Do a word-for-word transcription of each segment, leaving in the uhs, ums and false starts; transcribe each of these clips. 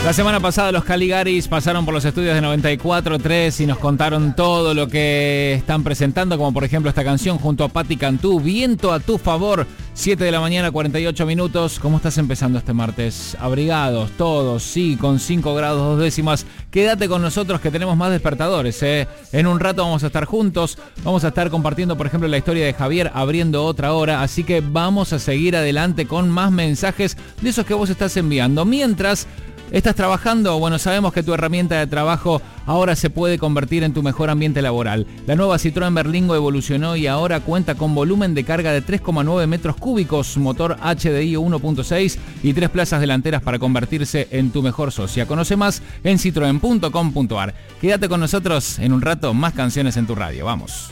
La semana pasada los Caligaris pasaron por los estudios de noventa y cuatro tres y nos contaron todo lo que están presentando, como por ejemplo esta canción junto a Patti Cantú, Viento a tu favor, siete de la mañana, cuarenta y ocho minutos. ¿Cómo estás empezando este martes? Abrigados, todos, sí, con cinco grados dos décimas. Quédate con nosotros que tenemos más despertadores, ¿eh? En un rato vamos a estar juntos, vamos a estar compartiendo, por ejemplo, la historia de Javier abriendo otra hora, así que vamos a seguir adelante con más mensajes de esos que vos estás enviando. Mientras ¿estás trabajando? Bueno, sabemos que tu herramienta de trabajo ahora se puede convertir en tu mejor ambiente laboral. La nueva Citroën Berlingo evolucionó y ahora cuenta con volumen de carga de tres coma nueve metros cúbicos, motor H D I uno punto seis y tres plazas delanteras para convertirse en tu mejor socia. Conoce más en citroen punto com punto ar. Quédate con nosotros en un rato, más canciones en tu radio. Vamos.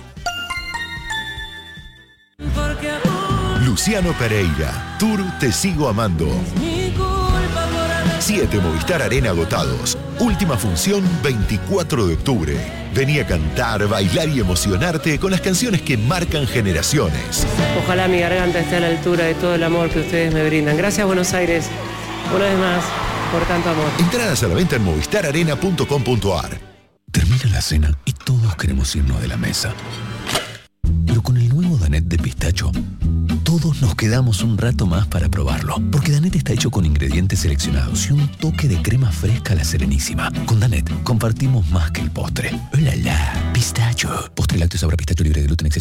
Luciano Pereira, Tour Te Sigo Amando. Siete Movistar Arena agotados. Última función veinticuatro de octubre. Vení a cantar, bailar y emocionarte con las canciones que marcan generaciones. Ojalá mi garganta esté a la altura de todo el amor que ustedes me brindan. Gracias, Buenos Aires, una vez más, por tanto amor. Entradas a la venta en movistar arena punto com punto ar. Termina la cena y todos queremos irnos de la mesa. Pero con el nuevo Danette de pistacho, todos nos quedamos un rato más para probarlo. Porque Danette está hecho con ingredientes seleccionados y un toque de crema fresca a la Serenísima. Con Danette compartimos más que el postre. ¡Oh, la, la! Pistacho. Postre lácteo sabor a pistacho libre de gluten, exceso